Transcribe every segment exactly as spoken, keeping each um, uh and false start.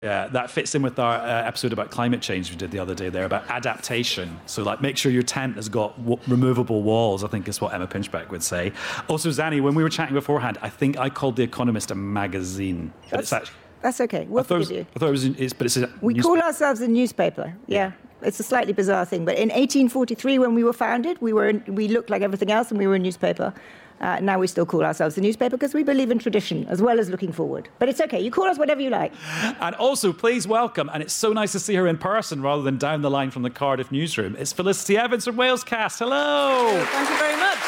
Yeah, that fits in with our uh, episode about climate change we did the other day there, about adaptation. So, like, make sure your tent has got w- removable walls, I think is what Emma Pinchbeck would say. Also, Zanny, when we were chatting beforehand, I think I called The Economist a magazine. But that's, it's actually, that's okay. We'll forgive you. I thought it was, it's, but it's a We newspaper. call ourselves a newspaper, yeah. yeah. It's a slightly bizarre thing. But in eighteen forty-three, when we were founded, we were we looked like everything else and we were a newspaper. Uh, now we still call ourselves a newspaper because we believe in tradition as well as looking forward. But it's okay. You call us whatever you like. And also, please welcome, and it's so nice to see her in person rather than down the line from the Cardiff newsroom, it's Felicity Evans from Walescast. Hello. Oh, thank you very much.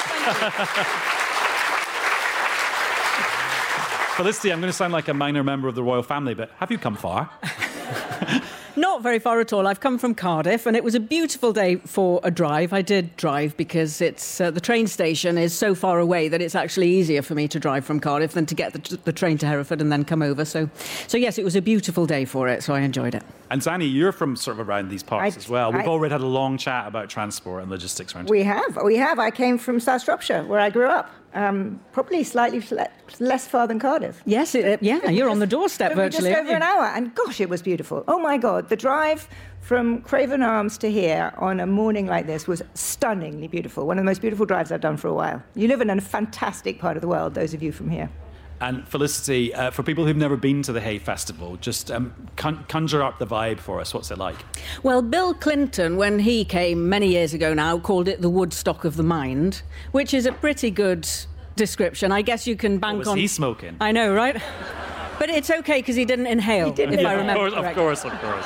Thank you. Felicity, I'm going to sound like a minor member of the royal family, but have you come far? Not very far at all. I've come from Cardiff, and it was a beautiful day for a drive. I did drive because it's uh, the train station is so far away that it's actually easier for me to drive from Cardiff than to get the, the train to Hereford and then come over. So, so yes, it was a beautiful day for it, so I enjoyed it. And Zanny, you're from sort of around these parts I, as well. We've I, already had a long chat about transport and logistics around We here. have. We have. I came from South Shropshire, where I grew up. Um, probably slightly less far than Cardiff. Yes, it, yeah, you're on the doorstep virtually. Just over an hour, and gosh, it was beautiful. Oh my God, the drive from Craven Arms to here on a morning like this was stunningly beautiful. One of the most beautiful drives I've done for a while. You live in a fantastic part of the world, those of you from here. And Felicity, uh, for people who've never been to the Hay Festival, just um, con- conjure up the vibe for us. What's it like? Well, Bill Clinton, when he came many years ago now, called it the Woodstock of the mind, which is a pretty good description. I guess you can bank what was on... he smoking? I know, right? But it's okay because he didn't inhale, he didn't if inhale. I remember Of correctly. course, of course, of course.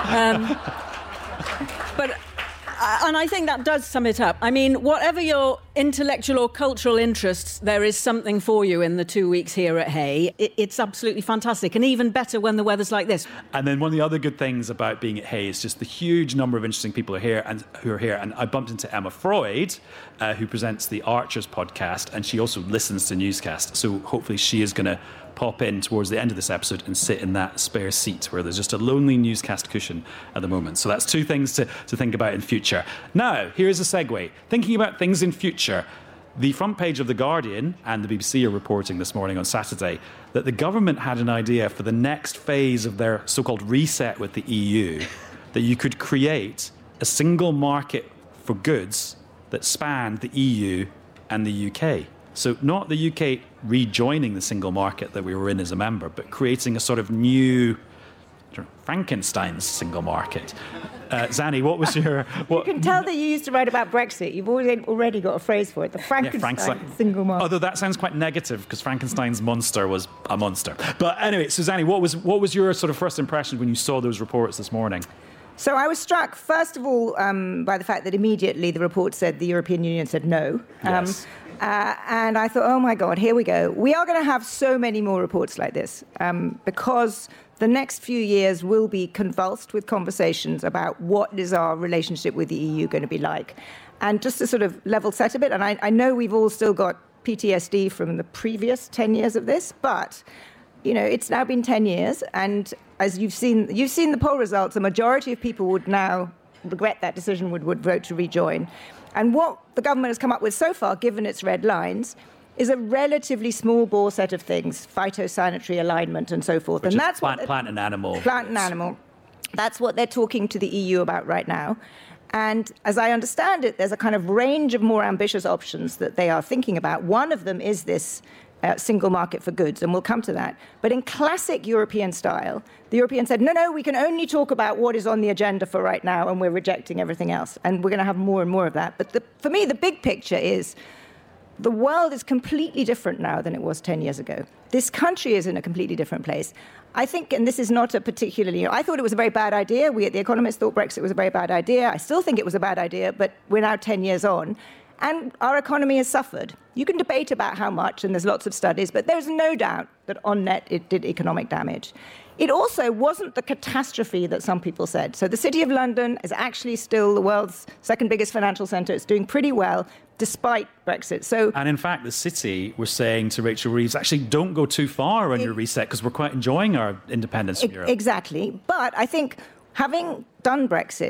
Um, but... And I think that does sum it up. I mean, whatever your intellectual or cultural interests, there is something for you in the two weeks here at Hay. It, it's absolutely fantastic, and even better when the weather's like this. And then one of the other good things about being at Hay is just the huge number of interesting people are here and who are here. And I bumped into Emma Freud, uh, who presents the Archers podcast, and she also listens to Newscast. So hopefully she is going to pop in towards the end of this episode and sit in that spare seat where there's just a lonely Newscast cushion at the moment. So that's two things to, to think about in future. Now, here's a segue. Thinking about things in future. The front page of The Guardian and the B B C are reporting this morning on Saturday that the government had an idea for the next phase of their so-called reset with the E U, that you could create a single market for goods that spanned the E U and the U K. So not the U K rejoining the single market that we were in as a member, but creating a sort of new Frankenstein's single market. Uh, Zanny, what was your... What, you can tell that you used to write about Brexit. You've already, already got a phrase for it, the Frankenstein, yeah, Frankenstein single market. Although that sounds quite negative because Frankenstein's monster was a monster. But anyway, so Zanny, what was, what was your sort of first impression when you saw those reports this morning? So I was struck, first of all, um, by the fact that immediately the report said the European Union said no. Um, yes. uh, and I thought, oh my God, here we go. We are going to have so many more reports like this um, because the next few years will be convulsed with conversations about what is our relationship with the E U going to be like. And just to sort of level set a bit, and I, I know we've all still got P T S D from the previous ten years of this, but you know, it's now been ten years, and as you've seen, you've seen the poll results, a majority of people would now regret that decision, would, would vote to rejoin. And what the government has come up with so far, given its red lines, is a relatively small bore set of things, phytosanitary alignment and so forth. Which and is that's plant, what plant and animal. Plant and animal. That's what they're talking to the E U about right now. And as I understand it, there's a kind of range of more ambitious options that they are thinking about. One of them is this Uh, single market for goods, and we'll come to that. But in classic European style, the Europeans said, no, no, we can only talk about what is on the agenda for right now, and we're rejecting everything else. And we're going to have more and more of that. But the, for me, the big picture is the world is completely different now than it was ten years ago. This country is in a completely different place. I think, and this is not a particularly, you know, I thought it was a very bad idea. We at The Economist thought Brexit was a very bad idea. I still think it was a bad idea, but we're now ten years on. And our economy has suffered. You can debate about how much, and there's lots of studies, but there's no doubt that on net it did economic damage. It also wasn't the catastrophe that some people said. So the City of London is actually still the world's second biggest financial centre. It's doing pretty well, despite Brexit. So, and in fact, the City were saying to Rachel Reeves, actually, don't go too far on it, your reset, because we're quite enjoying our independence from it, Europe. Exactly. But I think having done Brexit,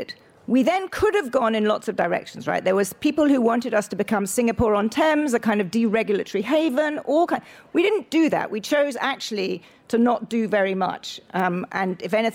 We then could have gone in lots of directions, right? There was people who wanted us to become Singapore-on-Thames, a kind of deregulatory haven. All kind. We didn't do that. We chose actually to not do very much. Um, and if anything,